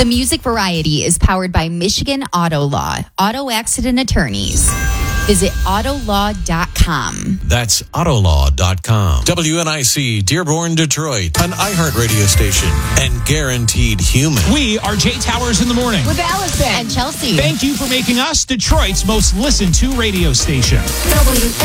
The Music Variety is powered by Michigan Auto Law, auto accident attorneys. Visit autolaw.com. That's autolaw.com. WNIC, Dearborn, Detroit, an iHeart radio station and guaranteed human. We are Jay Towers in the morning. With Allison And Chelsea. Thank you for making us Detroit's most listened to radio station.